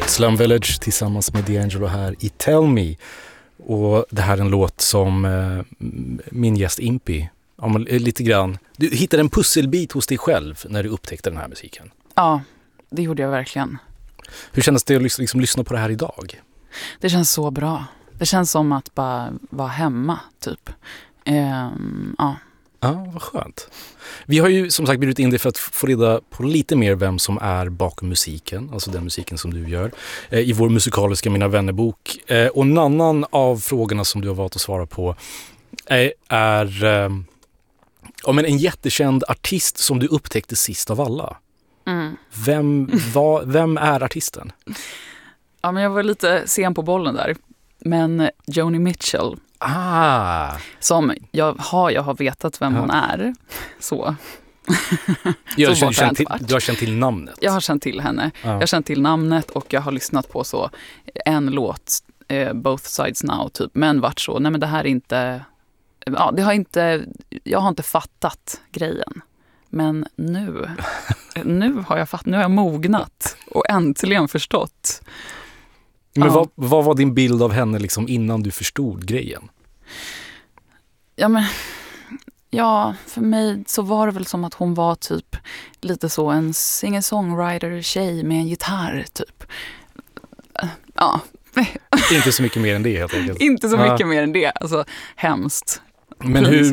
Slum Village tillsammans med D'Angelo här i Tell Me. Och det här är en låt som min gäst Impi, lite grann. Du hittade en pusselbit hos dig själv när du upptäckte den här musiken. Ja, det gjorde jag verkligen. Hur kändes det att liksom lyssna på det här idag? Det känns så bra. Det känns som att bara vara hemma, typ. Ja. Ja, vad skönt. Vi har ju som sagt bjudit in dig för att få reda på lite mer vem som är bakom musiken, alltså den musiken som du gör, i vår musikaliska Mina vännerbok. Och en annan av frågorna som du har valt att svara på är en jättekänd artist som du upptäckte sist av alla. Mm. Vem är artisten? Ja, men jag var lite sen på bollen där. Men Joni Mitchell. Som jag har vetat vem hon är. Så. Du har känt till namnet? Jag har känt till henne. Ja. Jag har känt till namnet och jag har lyssnat på så en låt, Both Sides Now typ. Men vart så, nej men det här är inte... Ja, jag har inte fattat grejen. Men nu har jag mognat och äntligen förstått. Men vad var din bild av henne liksom innan du förstod grejen? Ja, för mig så var det väl som att hon var typ lite så en singer-songwriter-tjej med en gitarr typ. Ja. Inte så mycket mer än det helt enkelt. Inte så mycket mer än det, alltså hemskt. Men du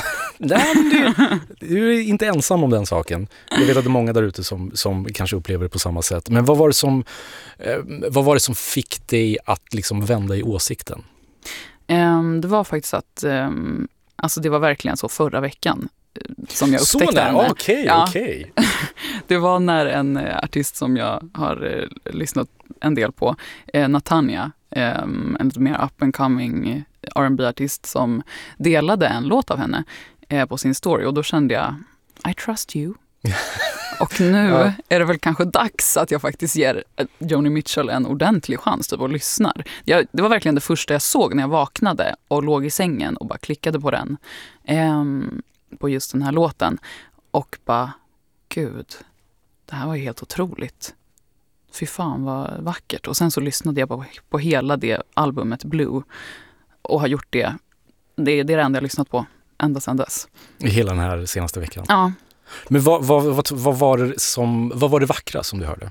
är inte ensam om den saken. Jag vet att det är många där ute som kanske upplever det på samma sätt. Men vad var det som fick dig att liksom vända i åsikten? Det var faktiskt att alltså det var verkligen så förra veckan som jag upptäckte henne. Okej. Det var när en artist som jag har lyssnat en del på, Natanja, en lite mer up and coming R&B-artist som delade en låt av henne på sin story och då kände jag I trust you. Och nu är det väl kanske dags att jag faktiskt ger Joni Mitchell en ordentlig chans typ, och lyssnar. Det var verkligen det första jag såg när jag vaknade och låg i sängen och bara klickade på den på just den här låten och bara, gud, det här var ju helt otroligt. Fy fan vad vackert. Och sen så lyssnade jag på hela det albumet Blue och har gjort det. Det är det enda jag lyssnat på ända sedan dess. I hela den här senaste veckan? Ja. Men vad var det vackra som du hörde?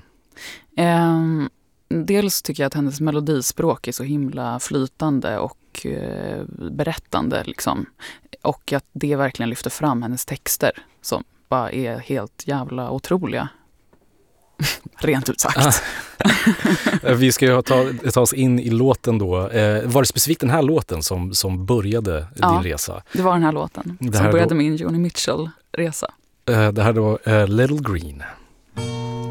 Dels tycker jag att hennes melodispråk är så himla flytande och berättande liksom. Och att det verkligen lyfter fram hennes texter som bara är helt jävla otroliga. Rent ut sagt. Vi ska ju ta oss in i låten då. Var det specifikt den här låten som började din resa? Det var den här låten som började min Joni Mitchell-resa. Det här då Little Green.